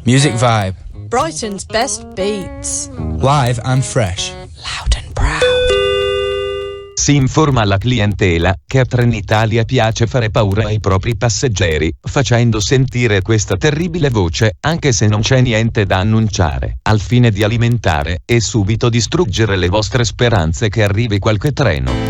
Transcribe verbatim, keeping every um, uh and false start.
Music Vibe. Brighton's best beats. Live and fresh. Loud and proud. Si informa alla clientela che a Trenitalia piace fare paura ai propri passeggeri, facendo sentire questa terribile voce, anche se non c'è niente da annunciare, al fine di alimentare e subito distruggere le vostre speranze che arrivi qualche treno.